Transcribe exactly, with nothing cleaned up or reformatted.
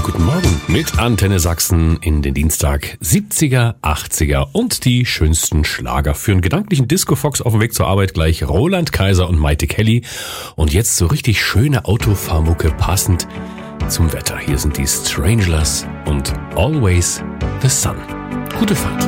Guten Morgen mit Antenne Sachsen in den Dienstag siebziger, achtziger und die schönsten Schlager für einen gedanklichen Disco-Fox auf dem Weg zur Arbeit. Gleich Roland Kaiser und Maite Kelly. Und jetzt so richtig schöne Autofahrmucke passend zum Wetter. Hier sind die Stranglers und Always the Sun. Gute Fahrt.